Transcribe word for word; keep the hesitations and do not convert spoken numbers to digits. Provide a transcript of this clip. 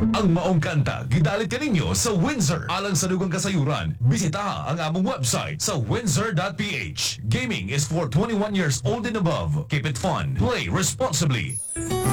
Ang maong kanta, gidalit ka ninyo sa Windsor. Alang sa dugang kasayuran, bisita ang among website sa windsor dot p h. Gaming is for twenty-one years old and above. Keep it fun. Play responsibly.